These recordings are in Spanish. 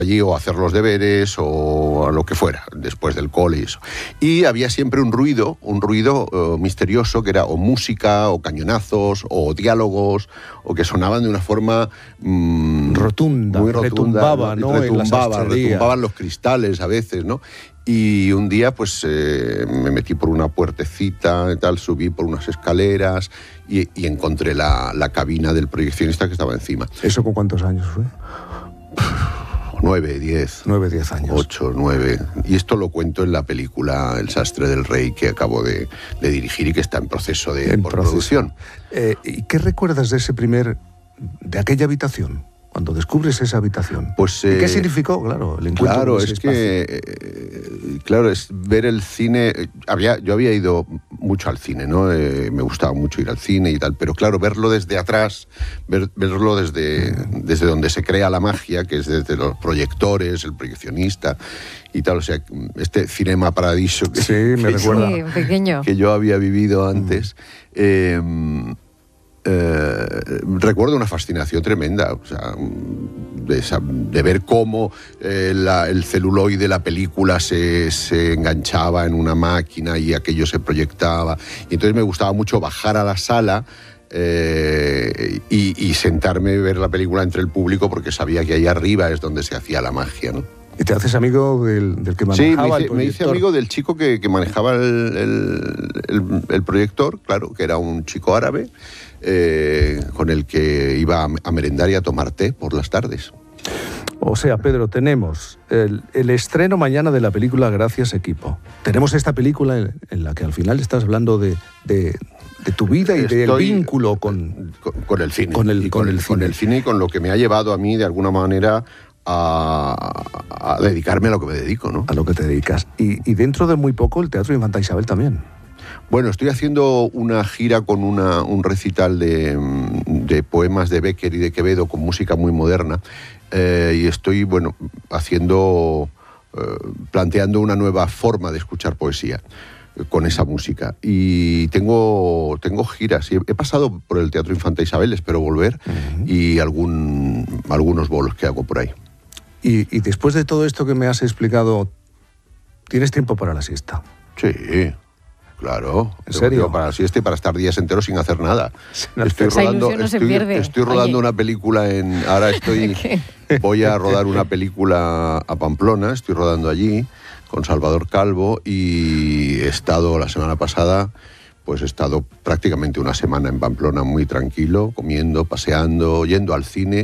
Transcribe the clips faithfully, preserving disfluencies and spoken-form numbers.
allí o a hacer los deberes o a lo que fuera, después del cole y eso. Y había siempre un ruido, un ruido uh, misterioso que era o música, o cañonazos, o diálogos, o que sonaban de una forma mmm, rotunda, muy rotunda, retumbaba, ¿no? ¿no? Retumbaba, retumbaban los cristales a veces, ¿no? Y un día pues eh, me metí por una puertecita y tal, subí por unas escaleras y, y encontré la, la cabina del proyeccionista que estaba encima. ¿Eso con cuántos años fue? Nueve, diez. Nueve, diez años. Ocho, nueve. Y esto lo cuento en la película El sastre del rey, que acabo de, de dirigir y que está en proceso de en producción. Eh, ¿Y qué recuerdas de ese primer, de aquella habitación? Cuando descubres esa habitación. Pues, eh, ¿Y qué significó, claro, el encuentro claro, con ese es que, eh, claro, es ver el cine. Había, yo había ido mucho al cine, ¿no? Eh, me gustaba mucho ir al cine y tal, pero claro, verlo desde atrás, ver, verlo desde, desde donde se crea la magia, que es desde los proyectores, el proyeccionista y tal, o sea, este Cinema Paradiso que, sí, me que, recuerda. yo, Sí, pequeño. que yo había vivido antes. Mm. Eh, Eh, recuerdo una fascinación tremenda, o sea, de, esa, de ver cómo eh, la, el celuloide de la película se, se enganchaba en una máquina y aquello se proyectaba. Y entonces me gustaba mucho bajar a la sala eh, y, y sentarme a ver la película entre el público, porque sabía que ahí arriba es donde se hacía la magia, ¿no? ¿Y te haces amigo del, del que manejaba sí, me hice, el proyector? me hice amigo del chico que, que manejaba el, el, el, el proyector, claro, que era un chico árabe, eh, con el que iba a merendar y a tomar té por las tardes. O sea, Pedro, tenemos el, el estreno mañana de la película Gracias, equipo. Tenemos esta película en, en la que al final estás hablando de, de, de tu vida y del vínculo con, con, con el cine. Con el, y con, con, el el, cine. con el cine y con lo que me ha llevado a mí, de alguna manera, a, a dedicarme a lo que me dedico, ¿no? A lo que te dedicas. Y, y dentro de muy poco el Teatro Infanta Isabel también. Bueno, estoy haciendo una gira con una, un recital de, de poemas de Bécquer y de Quevedo con música muy moderna, eh, y estoy, bueno, haciendo, eh, planteando una nueva forma de escuchar poesía eh, con esa música. Y tengo, tengo giras. He, he pasado por el Teatro Infanta Isabel, espero volver, uh-huh. y algún, algunos bolos que hago por ahí. Y, y después de todo esto que me has explicado, ¿tienes tiempo para la siesta? Sí. Claro, ¿en serio? Para la siesta y para estar días enteros sin hacer nada. No, estoy rodando, no estoy, estoy rodando una película en. Ahora estoy. Voy a rodar una película a Pamplona, estoy rodando allí con Salvador Calvo y he estado la semana pasada, pues he estado prácticamente una semana en Pamplona muy tranquilo, comiendo, paseando, yendo al cine,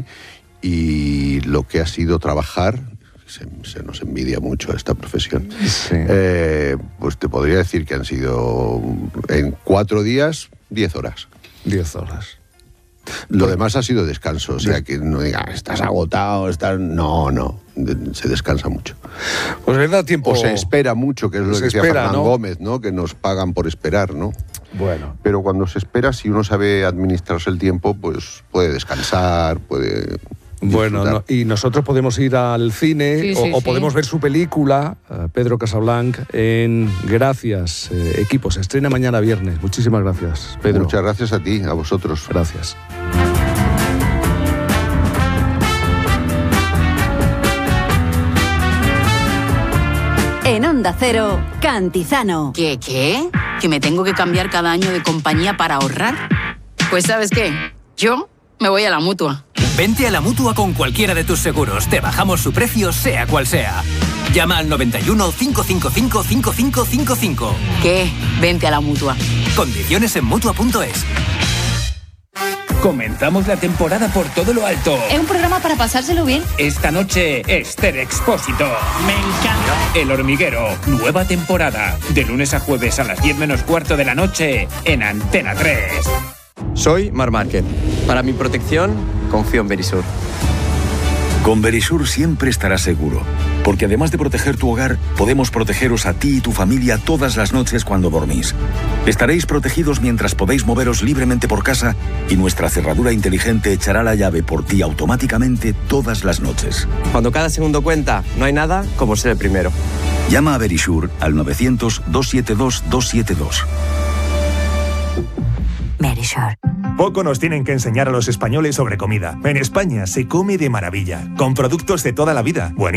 y lo que ha sido trabajar. Se, se nos envidia mucho esta profesión. Sí. Eh, pues te podría decir que han sido en cuatro días, diez horas. Diez horas. Lo Pero, demás ha sido descanso, o sea, que no digas, estás agotado, estás... No, no, de, se descansa mucho. Pues verdad, tiempo... O se espera mucho, que es lo se que decía espera, Fernán ¿no? Gómez, ¿no? Que nos pagan por esperar, ¿no? Bueno. Pero cuando se espera, si uno sabe administrarse el tiempo, pues puede descansar, puede... Bueno, no, y nosotros podemos ir al cine, sí, o, sí, o sí. podemos ver su película, uh, Pedro Casablanc, en Gracias, eh, equipo. Se estrena mañana viernes. Muchísimas gracias, Pedro. Muchas gracias a ti, a vosotros. Gracias. En Onda Cero, Cantizano. ¿Qué, qué? ¿Que me tengo que cambiar cada año de compañía para ahorrar? Pues ¿sabes qué? Yo me voy a la Mutua. Vente a la Mutua con cualquiera de tus seguros. Te bajamos su precio, sea cual sea. Llama al noventa y uno, cinco cinco cinco, cinco cinco cinco cinco. ¿Qué? Vente a la Mutua. Condiciones en Mutua punto es. Comenzamos la temporada por todo lo alto. Es un programa para pasárselo bien. Esta noche, Esther Expósito. Me encanta. El Hormiguero, nueva temporada. De lunes a jueves a las diez menos cuarto de la noche en Antena tres. Soy Mar Márquez. Para mi protección, confío en Verisur. Con Verisur siempre estarás seguro, porque además de proteger tu hogar, podemos protegeros a ti y tu familia todas las noches cuando dormís. Estaréis protegidos mientras podéis moveros libremente por casa y nuestra cerradura inteligente echará la llave por ti automáticamente todas las noches. Cuando cada segundo cuenta, no hay nada como ser el primero. Llama a Verisur al novecientos, doscientos setenta y dos, doscientos setenta y dos. Verisur. Poco nos tienen que enseñar a los españoles sobre comida. En España se come de maravilla, con productos de toda la vida. Buenísimo.